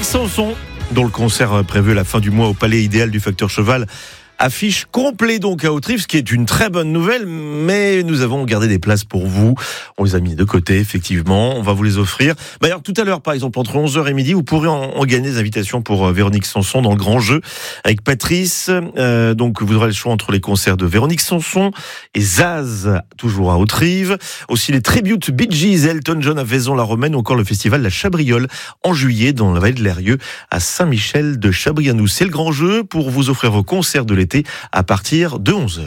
Sanson, dont le concert prévu à la fin du mois au Palais Idéal du Facteur Cheval affiche complet donc à Autrive, ce qui est une très bonne nouvelle, mais nous avons gardé des places pour vous. On les a mis de côté, effectivement. On va vous les offrir. D'ailleurs, tout à l'heure, par exemple, entre 11h et midi, vous pourrez en gagner des invitations pour Véronique Sanson dans le grand jeu avec Patrice. Donc, vous aurez le choix entre les concerts de Véronique Sanson et Zaz, toujours à Autrive. Aussi les tributes Bee Gees, Elton John à Vaison-la-Romaine, ou encore le festival La Chabriole en juillet dans la vallée de l'Eyrieux à Saint-Michel de Chabrianou. C'est le grand jeu pour vous offrir vos concerts de l'été à partir de 11h.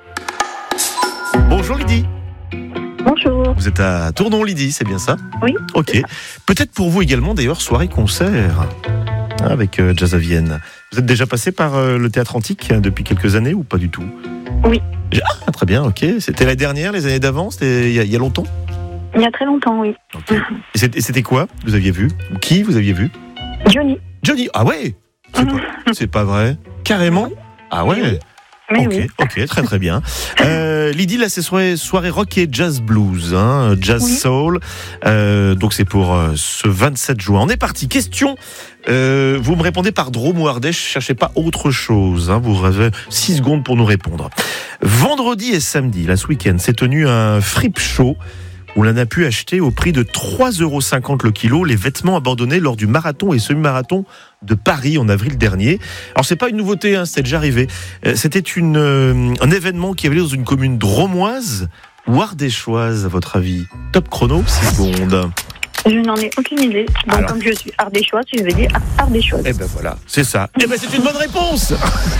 Bonjour Lydie. Bonjour. Vous êtes à Tournon Lydie, c'est bien ça ? Oui. Ok. Peut-être pour vous également d'ailleurs soirée-concert avec Jazz à Vienne. Vous êtes déjà passé par le théâtre antique depuis quelques années ou pas du tout ? Oui. Ah, très bien, ok. C'était la dernière, les années d'avant ? C'était il y a longtemps ? Il y a très longtemps, oui. Okay. Et c'était quoi vous aviez vu ? Qui vous aviez vu ? Johnny, ah ouais. C'est pas vrai. Carrément ? Ah ouais. Mais ok, oui. ok, très très bien. Lydie, là c'est soirée rock et jazz blues, jazz soul. Donc c'est pour ce 27 juin. On est parti. Question. Vous me répondez par Drôme ou Ardèche. Cherchez pas autre chose. Vous avez 6 secondes pour nous répondre. Vendredi et samedi, là ce week-end, s'est tenu un frip show où l'on a pu acheter au prix de 3,50 € le kilo les vêtements abandonnés lors du marathon et semi-marathon de Paris en avril dernier. Alors c'est pas une nouveauté, c'était déjà arrivé. C'était un événement qui avait lieu dans une commune drômoise ou ardéchoise à votre avis. Top chrono, 6 secondes. Je n'en ai aucune idée. Donc, Alors. comme je suis ardéchoise, je vais dire ardéchoise. Eh ben voilà, c'est ça. Eh ben c'est une bonne réponse.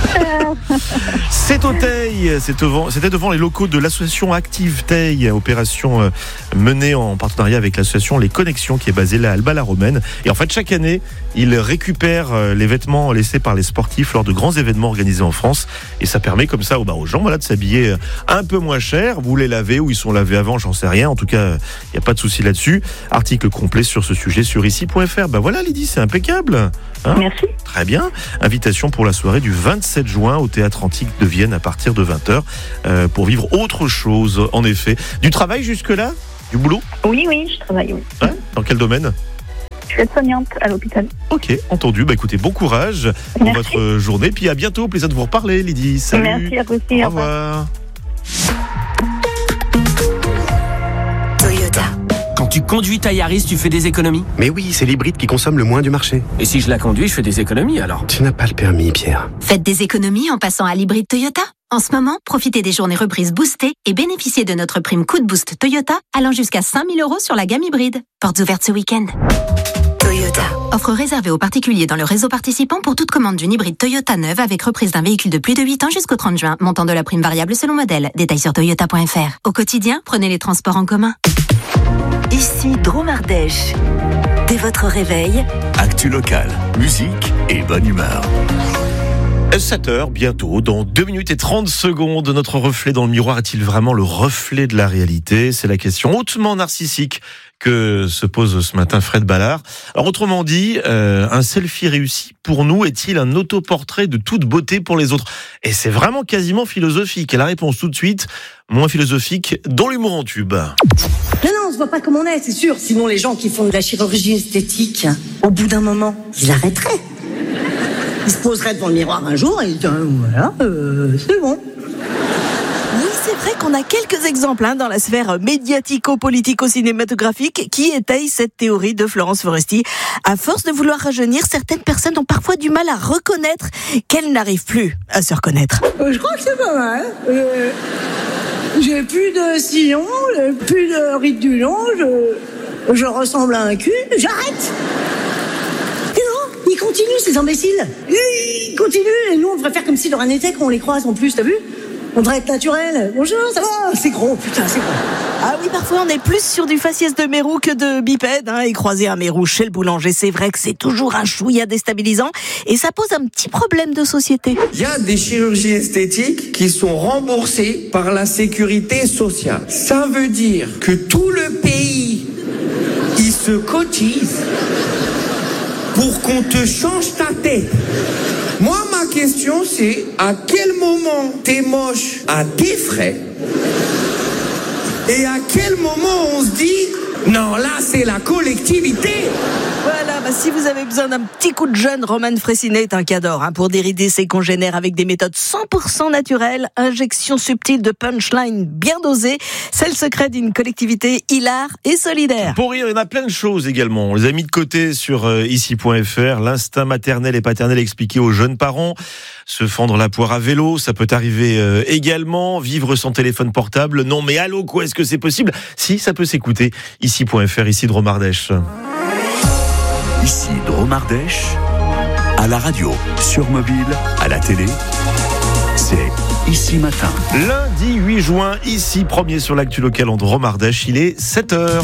C'est au Teil, c'était devant les locaux de l'association Active Teil, opération menée en partenariat avec l'association Les Connexions qui est basée là à Alba-la-Romaine. Et en fait, chaque année, ils récupèrent les vêtements laissés par les sportifs lors de grands événements organisés en France. Et ça permet comme ça aux gens de s'habiller un peu moins cher. Vous les lavez ou ils sont lavés avant, j'en sais rien. En tout cas, il n'y a pas de souci là-dessus. Article complet sur ce sujet sur ici.fr. Voilà Lydie, c'est impeccable. Merci. Très bien. Invitation pour la soirée du 27 juin au Théâtre Antique de Vienne à partir de 20h pour vivre autre chose, en effet. Du travail jusque-là ? Du boulot ? Oui, je travaille, oui. Dans quel domaine ? Je suis aide-soignante à l'hôpital. Ok, entendu. Écoutez, bon courage pour votre journée. Puis à bientôt. Plaisir de vous reparler, Lydie. Salut. Merci à vous aussi. Au revoir. Toyota. Quand tu conduis ta Yaris, tu fais des économies ? Mais oui, c'est l'hybride qui consomme le moins du marché. Et si je la conduis, je fais des économies alors ? Tu n'as pas le permis, Pierre. Faites des économies en passant à l'hybride Toyota. En ce moment, profitez des journées reprises boostées et bénéficiez de notre prime coup de boost Toyota allant jusqu'à 5 000 € sur la gamme hybride. Portes ouvertes ce week-end. Toyota. Offre réservée aux particuliers dans le réseau participant pour toute commande d'une hybride Toyota neuve avec reprise d'un véhicule de plus de 8 ans jusqu'au 30 juin. Montant de la prime variable selon modèle. Détails sur toyota.fr. Au quotidien, prenez les transports en commun. Ici Drôme Ardèche. Dès votre réveil, Actu locale, musique et bonne humeur. 7h bientôt, dans 2 minutes et 30 secondes, notre reflet dans le miroir est-il vraiment le reflet de la réalité ? C'est la question hautement narcissique que se pose ce matin Fred Ballard. Alors autrement dit, un selfie réussi pour nous est-il un autoportrait de toute beauté pour les autres ? Et c'est vraiment quasiment philosophique. Et la réponse tout de suite, moins philosophique, dans l'humour en tube. Non, on se voit pas comme on est, c'est sûr. Sinon, les gens qui font de la chirurgie esthétique, au bout d'un moment, ils arrêteraient. Ils se poseraient devant le miroir un jour et ils diraient, voilà, c'est bon. Oui, c'est vrai qu'on a quelques exemples dans la sphère médiatico-politico-cinématographique qui étayent cette théorie de Florence Foresti. À force de vouloir rajeunir, certaines personnes ont parfois du mal à reconnaître qu'elles n'arrivent plus à se reconnaître. Je crois que c'est pas mal. J'ai plus de sillon, j'ai plus de ride du long, je ressemble à un cul, j'arrête. Et non, ils continuent ces imbéciles. Ils continuent et nous on devrait faire comme si de rien n'était qu'on les croise en plus, t'as vu ? On devrait être naturel. Bonjour, ça va ? C'est gros, putain, c'est gros. Ah oui, parfois on est plus sur du faciès de mérou que de bipède. Et croiser un mérou chez le boulanger, c'est vrai que c'est toujours un chouïa déstabilisant. Et ça pose un petit problème de société. Il y a des chirurgies esthétiques qui sont remboursées par la sécurité sociale. Ça veut dire que tout le pays, il se cotise pour qu'on te change ta tête. Moi, ma question, c'est à quel moment t'es moche à tes frais et à quel moment on se dit non, là, c'est la collectivité. Voilà, si vous avez besoin d'un petit coup de jeune, Romane Fraissinet est un cadre pour dérider ses congénères avec des méthodes 100% naturelles, injection subtile de punchline bien dosée. C'est le secret d'une collectivité hilare et solidaire. Pour rire, il y en a plein de choses également. On les a mis de côté sur ici.fr. L'instinct maternel et paternel expliqué aux jeunes parents. Se fendre la poire à vélo, ça peut arriver également. Vivre sans téléphone portable. Non mais allô, quoi, est-ce que c'est possible ? Si, ça peut s'écouter. Ici.fr, ici Drôme Ardèche. Ici Drôme Ardèche, à la radio, sur mobile, à la télé, c'est Ici Matin. Lundi 8 juin, ici, premier sur l'actu locale en Drôme Ardèche, il est 7h.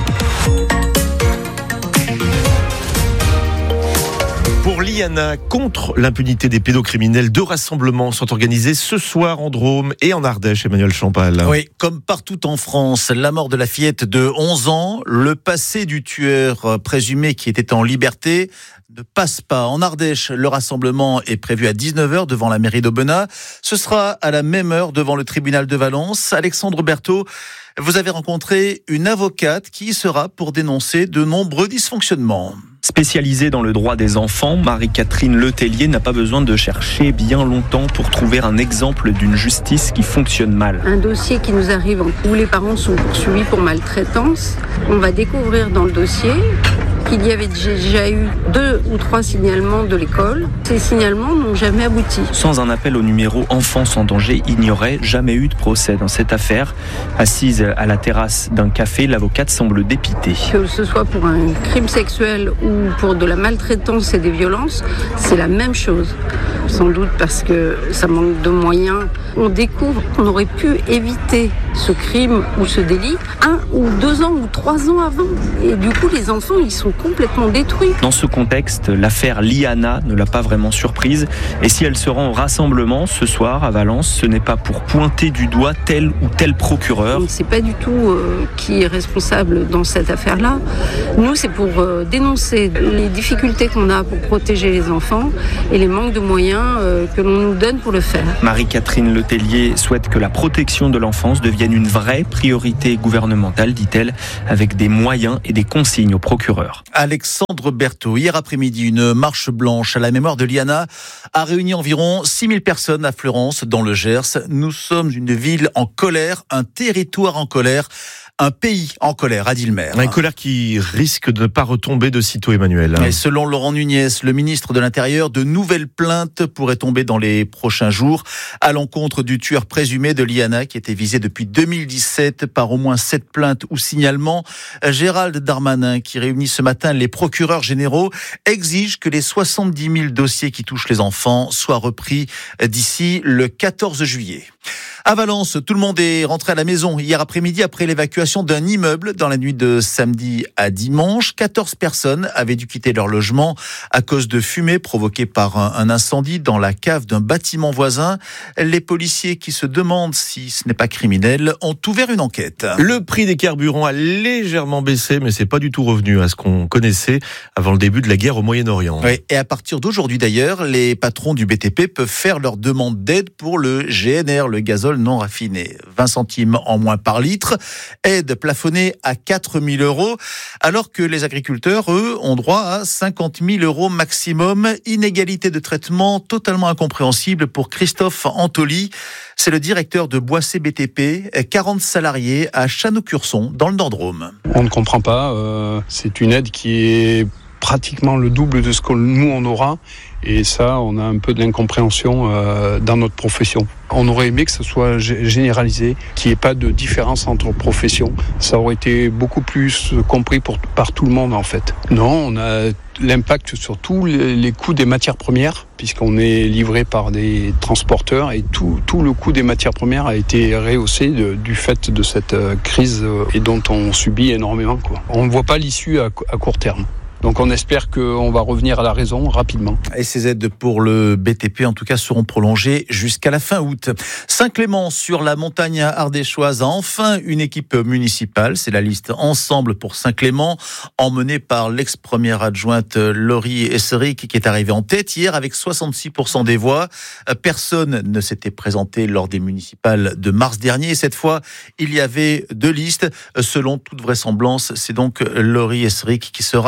Pour l'IANA, contre l'impunité des pédocriminels, 2 rassemblements sont organisés ce soir en Drôme et en Ardèche, Emmanuel Champal. Oui, comme partout en France, la mort de la fillette de 11 ans, le passé du tueur présumé qui était en liberté ne passe pas. En Ardèche, le rassemblement est prévu à 19h devant la mairie d'Aubenas. Ce sera à la même heure devant le tribunal de Valence. Alexandre Berthaud, vous avez rencontré une avocate qui y sera pour dénoncer de nombreux dysfonctionnements. Spécialisée dans le droit des enfants, Marie-Catherine Letellier n'a pas besoin de chercher bien longtemps pour trouver un exemple d'une justice qui fonctionne mal. Un dossier qui nous arrive où les parents sont poursuivis pour maltraitance. On va découvrir dans le dossier qu'il y avait déjà eu 2 ou 3 signalements de l'école. Ces signalements n'ont jamais abouti. Sans un appel au numéro Enfance en danger, il n'y aurait jamais eu de procès dans cette affaire. Assise à la terrasse d'un café, l'avocate semble dépitée. Que ce soit pour un crime sexuel ou pour de la maltraitance et des violences, c'est la même chose. Sans doute parce que ça manque de moyens. On découvre qu'on aurait pu éviter ce crime ou ce délit 1 ou 2 ans ou 3 ans avant. Et du coup, les enfants, ils sont complètement détruits. Dans ce contexte, l'affaire Liana ne l'a pas vraiment surprise. Et si elle se rend au rassemblement ce soir à Valence, ce n'est pas pour pointer du doigt tel ou tel procureur. On ne sait pas du tout qui est responsable dans cette affaire-là. Nous, c'est pour dénoncer les difficultés qu'on a pour protéger les enfants et les manques de moyens que l'on nous donne pour le faire. Marie-Catherine Letellier souhaite que la protection de l'enfance devienne une vraie priorité gouvernementale, dit-elle, avec des moyens et des consignes aux procureurs. Alexandre Berthaud, hier après-midi, une marche blanche à la mémoire de Liana a réuni environ 6000 personnes à Fleurance, dans le Gers. Nous sommes une ville en colère, un territoire en colère. Un pays en colère, a dit le maire. Une colère qui risque de ne pas retomber de sitôt, Emmanuel. Et selon Laurent Nunez, le ministre de l'Intérieur, de nouvelles plaintes pourraient tomber dans les prochains jours à l'encontre du tueur présumé de Liana, qui était visé depuis 2017 par au moins 7 plaintes ou signalements. Gérald Darmanin, qui réunit ce matin les procureurs généraux, exige que les 70 000 dossiers qui touchent les enfants soient repris d'ici le 14 juillet. À Valence, tout le monde est rentré à la maison hier après-midi après l'évacuation d'un immeuble dans la nuit de samedi à dimanche. 14 personnes avaient dû quitter leur logement à cause de fumée provoquée par un incendie dans la cave d'un bâtiment voisin. Les policiers, qui se demandent si ce n'est pas criminel, ont ouvert une enquête. Le prix des carburants a légèrement baissé, mais c'est pas du tout revenu à ce qu'on connaissait avant le début de la guerre au Moyen-Orient. Oui, et à partir d'aujourd'hui d'ailleurs, les patrons du BTP peuvent faire leur demande d'aide pour le GNR, le gazole non raffiné. 20 centimes en moins par litre, aide plafonnée à 4 000 €, alors que les agriculteurs, eux, ont droit à 50 000 € maximum. Inégalité de traitement totalement incompréhensible pour Christophe Antoli. C'est le directeur de Boissé BTP, 40 salariés à Chano-Curson, dans le Nord-Drôme. On ne comprend pas, c'est une aide qui est pratiquement le double de ce que nous on aura, et ça on a un peu de l'incompréhension dans notre profession. On aurait aimé que ce soit généralisé, qu'il n'y ait pas de différence entre professions. Ça aurait été beaucoup plus compris par tout le monde en fait. Non, on a l'impact sur tous les coûts des matières premières, puisqu'on est livré par des transporteurs, et tout le coût des matières premières a été rehaussé du fait de cette crise et dont on subit énormément, quoi. On ne voit pas l'issue à court terme. Donc on espère qu'on va revenir à la raison rapidement. Et ces aides pour le BTP, en tout cas, seront prolongées jusqu'à la fin août. Saint-Clément, sur la montagne ardéchoise, a enfin une équipe municipale. C'est la liste Ensemble pour Saint-Clément, emmenée par l'ex-première adjointe Laurie Esseric, qui est arrivée en tête hier avec 66% des voix. Personne ne s'était présenté lors des municipales de mars dernier. Et cette fois, il y avait 2 listes. Selon toute vraisemblance, c'est donc Laurie Esseric qui sera élue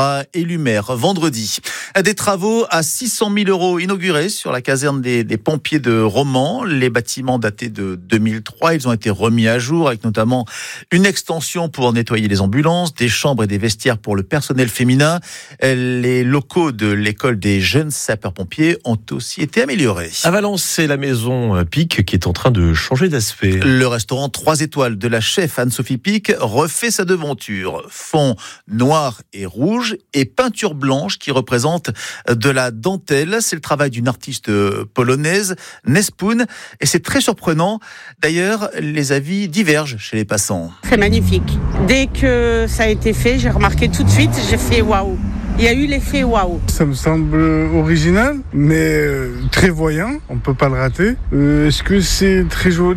élu maire vendredi. Des travaux à 600 000 € inaugurés sur la caserne des pompiers de Romans. Les bâtiments datés de 2003, ils ont été remis à jour avec notamment une extension pour nettoyer les ambulances, des chambres et des vestiaires pour le personnel féminin. Les locaux de l'école des jeunes sapeurs-pompiers ont aussi été améliorés. À Valence, c'est la maison Pic qui est en train de changer d'aspect. Le restaurant 3 étoiles de la chef Anne-Sophie Pic refait sa devanture. Fond noir et rouge et peinture blanche qui représente de la dentelle. C'est le travail d'une artiste polonaise, Nespoon, et c'est très surprenant. D'ailleurs, les avis divergent chez les passants. C'est magnifique. Dès que ça a été fait, j'ai remarqué tout de suite, j'ai fait waouh. Il y a eu l'effet waouh. Ça me semble original, mais très voyant, on peut pas le rater. Est-ce que c'est très joli ?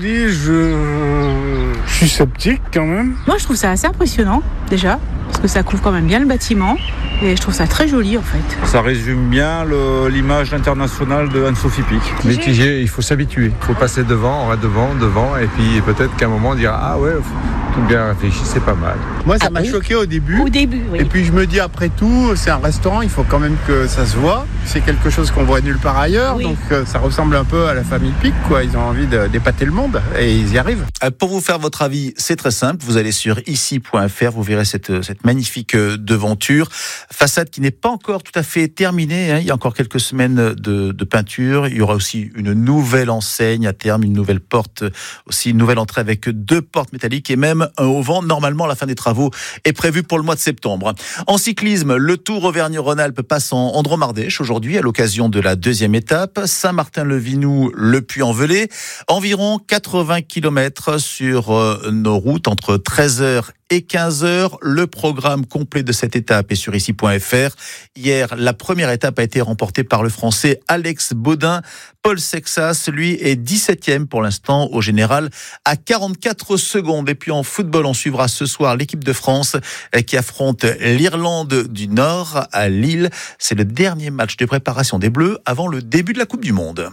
Je suis sceptique quand même. Moi, je trouve ça assez impressionnant, déjà, parce que ça couvre quand même bien le bâtiment, et je trouve ça très joli, en fait. Ça résume bien l'image internationale de Anne-Sophie Pic. Mitigé, il faut s'habituer. Il faut passer devant, on va devant, et puis peut-être qu'à un moment, on dira « Ah ouais, tout bien réfléchi, c'est pas mal ». Moi, ça m'a choqué au début. Au début, oui. Et puis je me dis, après tout, c'est un restaurant, il faut quand même que ça se voit. C'est quelque chose qu'on voit nulle part ailleurs, oui. Donc ça ressemble un peu à la famille Pic, quoi. Ils ont envie d'épater le monde, et ils y arrivent. Pour vous faire votre avis, c'est très simple. Vous allez sur ici.fr, vous verrez cette magnifique devanture. Façade qui n'est pas encore tout à fait terminée, hein. Il y a encore quelques semaines de peinture. Il y aura aussi une nouvelle enseigne à terme, une nouvelle porte, aussi une nouvelle entrée avec 2 portes métalliques et même un auvent. Normalement, la fin des travaux est prévue pour le mois de septembre. En cyclisme, le Tour Auvergne-Rhône-Alpes passe en Dromardèche aujourd'hui à l'occasion de la 2e étape. Saint-Martin-le-Vinou, Le Puy-en-Velay. Environ 80 km sur nos routes entre 13h et 15h. Le programme complet de cette étape est sur ici.fr. Hier, la première étape a été remportée par le Français Alex Baudin. Paul Sexas, lui, est 17e pour l'instant au général à 44 secondes. Et puis en football, on suivra ce soir l'équipe de France qui affronte l'Irlande du Nord à Lille. C'est le dernier match de préparation des Bleus avant le début de la Coupe du Monde.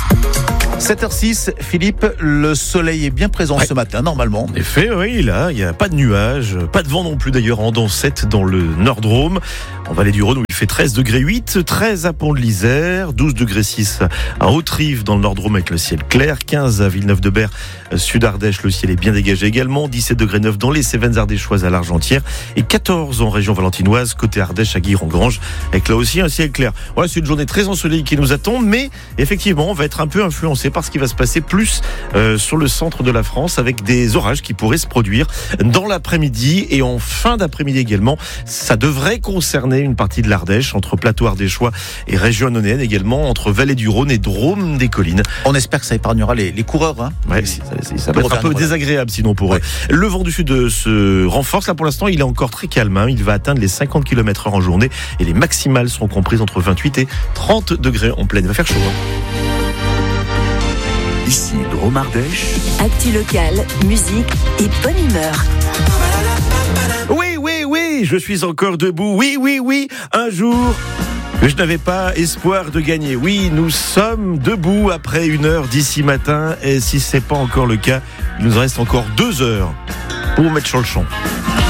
7h06, Philippe, le soleil est bien présent ce matin, normalement. En effet, oui, là, il n'y a pas de nuages, pas de vent non plus d'ailleurs en Dansette dans le Nord-Drôme. En Vallée du Rhône, où il fait 13 degrés 8, 13 à Pont de l'Isère, 12 degrés 6 à Haute-Rive dans le Nord-Drôme avec le ciel clair, 15 à Villeneuve-de-Berg, Sud-Ardèche, le ciel est bien dégagé également, 17 degrés 9 dans les Cévennes ardéchoises à l'Argentière et 14 en région valentinoise, côté Ardèche à Guiron-Grange, avec là aussi un ciel clair. Voilà, c'est une journée très ensoleillée qui nous attend, mais effectivement, on va être un peu influencé par ce qui va se passer plus sur le centre de la France avec des orages qui pourraient se produire dans l'après-midi et en fin d'après-midi également. Ça devrait concerner une partie de l'Ardèche, entre plateau ardéchois et région annonayenne également, entre Vallée du Rhône et Drôme des Collines. On espère que ça épargnera les coureurs. Hein. Ouais, ça va être un peu désagréable sinon pour eux. Le vent du sud se renforce. Là pour l'instant, il est encore très calme. Hein. Il va atteindre les 50 km/h en journée et les maximales seront comprises entre 28 et 30 degrés en pleine. Il va faire chaud. Hein. Ici Dromardèche. Actu locale, musique et bonne humeur. Oui, je suis encore debout. Oui, un jour que je n'avais pas espoir de gagner. Oui, nous sommes debout après 1 heure d'ici matin. Et si ce n'est pas encore le cas, il nous reste encore 2 heures pour vous mettre sur le champ.